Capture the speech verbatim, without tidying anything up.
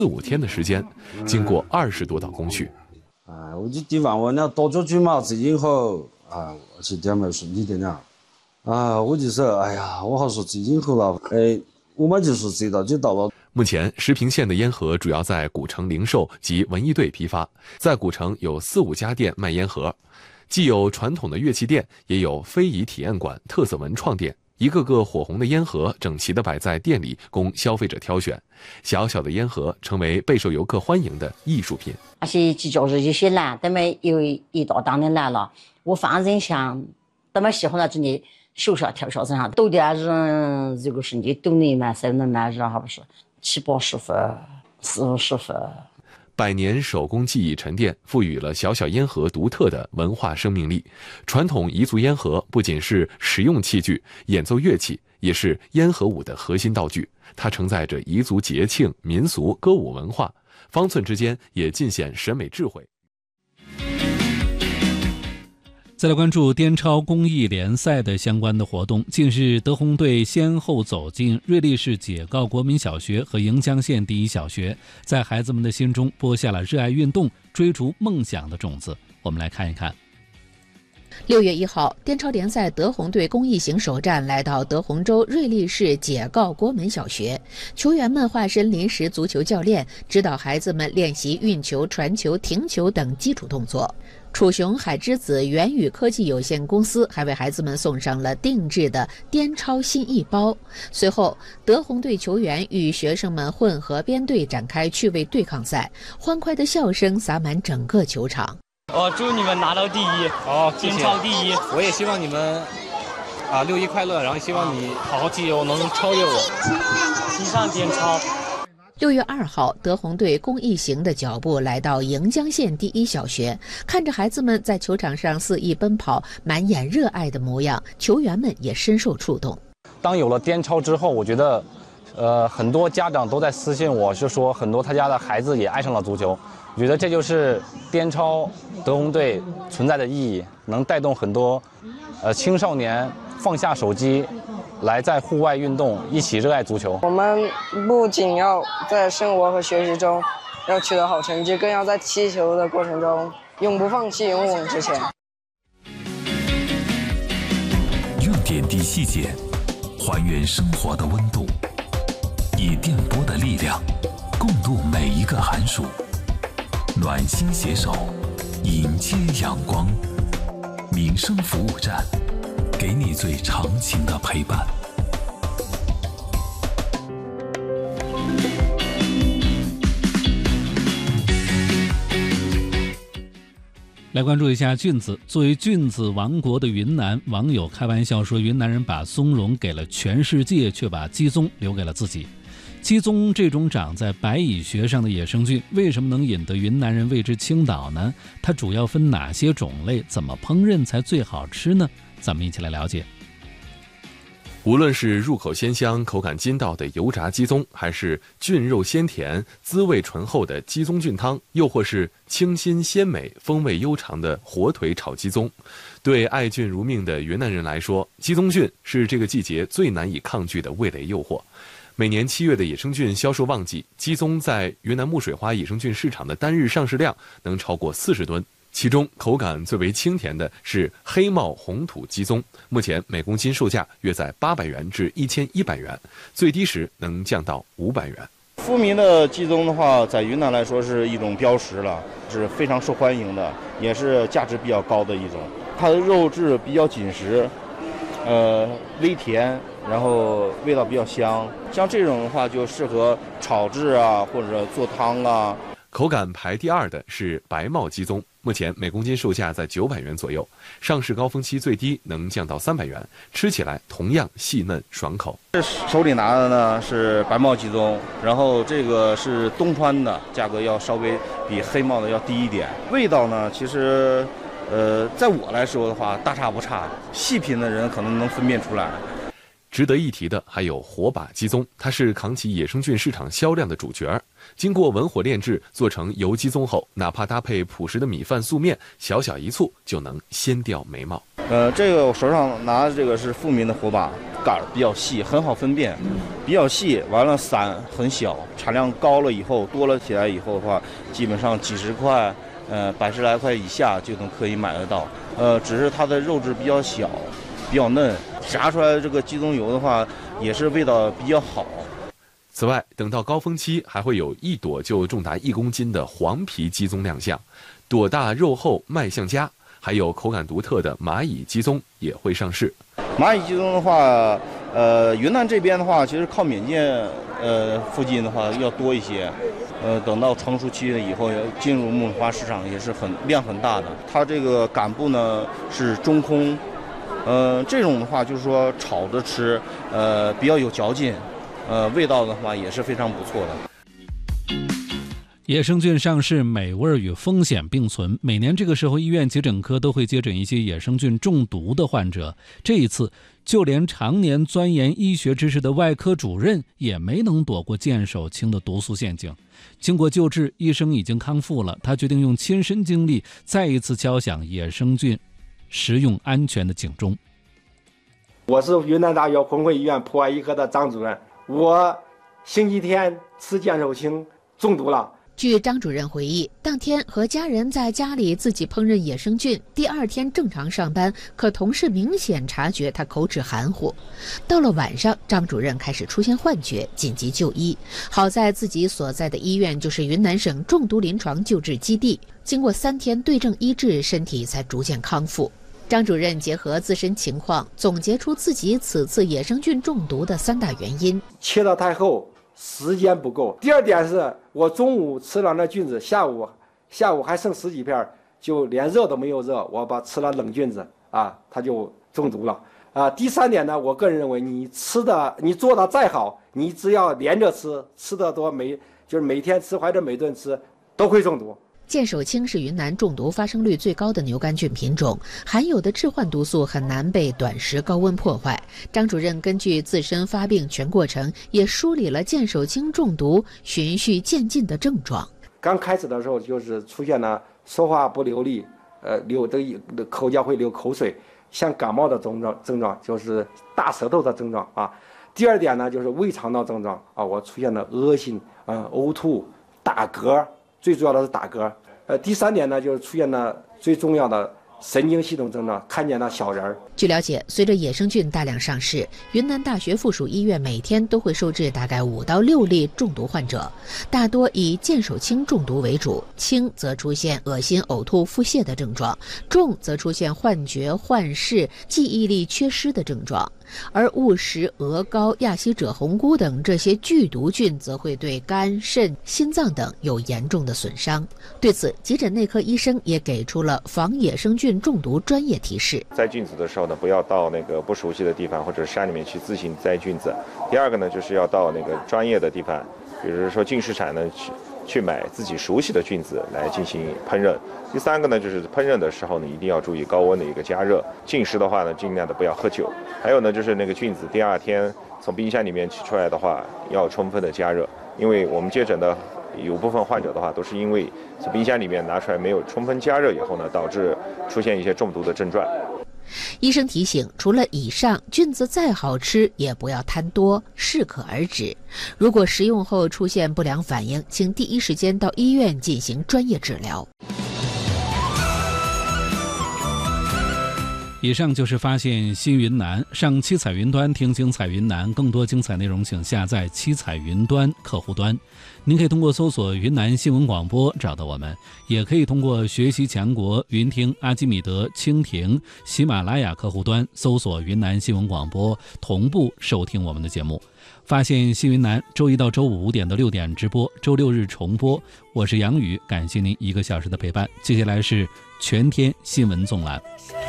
四五天的时间，经过二十多道工序。 啊，我就地方我那多久去嘛，这以后啊，而且点嘛顺利点了。啊，我就说，哎呀，我好说这以后了，哎，我们就是知道就到了。 目前，石屏县的烟盒主要在古城零售及文艺队批发，在古城有四五家店卖烟盒，既有传统的乐器店，也有非遗体验馆、特色文创店。一个个火红的烟盒整齐地摆在店里，供消费者挑选。小小的烟盒成为备受游客欢迎的艺术品。 那些节假日有些懒，他们有一大档的来了，我放人想，他们喜欢到这里手上挑小身上，都点人这个是你都能买，谁能买人还不是七八十分、四五十分。 百年手工技艺沉淀，赋予了小小烟盒独特的文化生命力。传统彝族烟盒不仅是实用器具、演奏乐器，也是烟盒舞的核心道具。它承载着彝族节庆、民俗、歌舞文化，方寸之间也尽显审美智慧。 再来关注滇超公益联赛的相关的活动。近日，德宏队先后走进瑞丽市解告国民小学和盈江县第一小学，在孩子们的心中播下了热爱运动、追逐梦想的种子。我们来看一看。 六月一号，滇超联赛德宏队公益行首站来到德宏州瑞丽市解告国门小学，球员们化身临时足球教练，指导孩子们练习运球、传球、停球等基础动作。楚雄海之子元宇科技有限公司还为孩子们送上了定制的滇超心意包。随后，德宏队球员与学生们混合编队展开趣味对抗赛，欢快的笑声洒满整个球场。 哦，祝你们拿到第一！ 好， 滇超第一！ 我也希望你们啊六一快乐，然后希望你好好加油，能超越我。 提倡滇超。 六月二号，德宏队公益行的脚步来到盈江县第一小学，看着孩子们在球场上肆意奔跑，满眼热爱的模样，球员们也深受触动。 当有了滇超之后，我觉得，呃，很多家长都在私信我，就说很多他家的孩子也爱上了足球。我觉得这就是滇超德宏队存在的意义，能带动很多，呃，青少年放下手机。来在户外运动，一起热爱足球。 我们不仅要在生活和学习中要取得好成绩，更要在踢球的过程中永不放弃，勇往直前。 用点滴细节还原生活的温度，以电波的力量共度每一个寒暑，暖心携手迎接阳光。民生服务站，给你最长情的陪伴。 来关注一下菌子。作为菌子王国的云南，网友开玩笑说，云南人把松茸给了全世界，却把鸡枞留给了自己。鸡枞这种长在白蚁穴上的野生菌，为什么能引得云南人为之倾倒呢？它主要分哪些种类？怎么烹饪才最好吃呢？咱们一起来了解。 无论是入口鲜香、口感筋道的油炸鸡枞，还是菌肉鲜甜、滋味醇厚的鸡枞菌汤，又或是清新鲜美、风味悠长的火腿炒鸡枞，对爱菌如命的云南人来说，鸡枞菌是这个季节最难以抗拒的味蕾诱惑。每年七月的野生菌销售旺季，鸡枞在云南木水花野生菌市场的单日上市量能超过四十吨。其中口感最为清甜的是黑帽红土鸡枞，目前每公斤售价约在八百元至一千一百元，最低时能降到五百元。 富民的鸡枞的话，在云南来说是一种标识了，是非常受欢迎的，也是价值比较高的一种。它的肉质比较紧实，呃，微甜，然后味道比较香。像这种的话，就适合炒制啊，或者做汤啊。 口感排第二的是白帽鸡枞，目前每公斤售价在九百元左右，上市高峰期最低能降到三百元，吃起来同样细嫩爽口。 这手里拿的呢是白帽鸡枞，然后这个是东川的，价格要稍微比黑帽的要低一点。味道呢，其实，呃，在我来说的话，大差不差，细品的人可能能分辨出来。 值得一提的还有火把鸡枞，它是扛起野生菌市场销量的主角。经过文火炼制，做成油鸡枞后，哪怕搭配朴实的米饭素面，小小一簇就能鲜掉眉毛。 呃，这个我手上拿的这个是富民的火把，杆儿比较细，很好分辨，比较细，完了伞很小，产量高了以后多了起来以后的话，基本上几十块，呃，百十来块以下就能可以买得到。呃，只是它的肉质比较小，比较嫩，炸出来的这个鸡枞油的话，也是味道比较好。 此外，等到高峰期，还会有一朵就重达一公斤的黄皮鸡枞亮相，朵大肉厚，卖相佳。还有口感独特的蚂蚁鸡枞也会上市。 蚂蚁鸡枞的话，呃，云南这边的话，其实靠缅甸呃附近的话要多一些。呃，等到成熟期了以后，进入木花市场也是很量很大的。它这个杆部呢是中空，呃，这种的话就是说炒着吃，呃，比较有嚼劲，呃，味道的话也是非常不错的。 野生菌上市，美味与风险并存。每年这个时候，医院急诊科都会接诊一些野生菌中毒的患者。这一次，就连常年钻研医学知识的外科主任也没能躲过剑手青的毒素陷阱。经过救治，医生已经康复了，他决定用亲身经历再一次敲响野生菌食用安全的警钟。 我是云南大学红会医院普外医科的张主任，我星期天吃剑手青中毒了。 据张主任回忆，当天和家人在家里自己烹饪野生菌，第二天正常上班，可同事明显察觉他口齿含糊。到了晚上，张主任开始出现幻觉，紧急就医。好在自己所在的医院就是云南省中毒临床救治基地，经过三天对症医治，身体才逐渐康复。张主任结合自身情况，总结出自己此次野生菌中毒的三大原因： 切得太厚，时间不够。第二点是我中午吃了那菌子，下午下午还剩十几片，就连热都没有热，我把吃了冷菌子啊，它就中毒了啊。第三点呢，我个人认为，你吃的你做的再好，你只要连着吃，吃的多每就是每天吃或者每顿吃，都会中毒。 剑手青是云南中毒发生率最高的牛肝菌品种，含有的致幻毒素很难被短时高温破坏。张主任根据自身发病全过程，也梳理了剑手青中毒循序渐进的症状。 刚开始的时候就是出现了说话不流利，呃，流的口角会流口水，像感冒的症状症状就是大舌头的症状啊。第二点呢，就是胃肠道症状啊，我出现了恶心、嗯、呃、呕吐、打嗝。最主要的是打嗝，呃，第三点呢，就是出现了最重要的神经系统症状，看见了小人儿。 据了解，随着野生菌大量上市，云南大学附属医院每天都会收治大概五到六例中毒患者，大多以剑手青中毒为主，轻则出现恶心、呕吐、腹泻的症状，重则出现幻觉、幻视、记忆力缺失的症状。而误食鹅膏、亚希者红菇等这些剧毒菌则会对肝、肾、心脏等有严重的损伤。对此，急诊内科医生也给出了防野生菌中毒专业提示： 摘菌子的时候呢，不要到那个不熟悉的地方或者山里面去自行摘菌子。第二个呢，就是要到那个专业的地方，比如说进食场呢去去买自己熟悉的菌子来进行烹饪。第三个呢，就是烹饪的时候呢，一定要注意高温的一个加热。进食的话呢，尽量的不要喝酒。还有呢，就是那个菌子第二天从冰箱里面取出来的话，要充分的加热，因为我们接诊的有部分患者的话，都是因为从冰箱里面拿出来没有充分加热以后呢，导致出现一些中毒的症状。 医生提醒，除了以上，菌子再好吃也不要贪多，适可而止。如果食用后出现不良反应，请第一时间到医院进行专业治疗。 以上就是发现新云南，上七彩云端听精彩云南，更多精彩内容请下载七彩云端客户端。您可以通过搜索云南新闻广播找到我们，也可以通过学习强国、云听、阿基米德、蜻蜓、喜马拉雅客户端搜索云南新闻广播，同步收听我们的节目。发现新云南，周一到周五五点到六点直播，周六日重播。我是杨宇，感谢您一个小时的陪伴。接下来是全天新闻纵览。